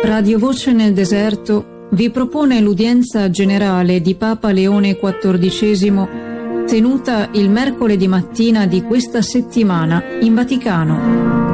Radio Voce nel Deserto vi propone l'udienza generale di Papa Leone XIV tenuta il mercoledì mattina di questa settimana in Vaticano.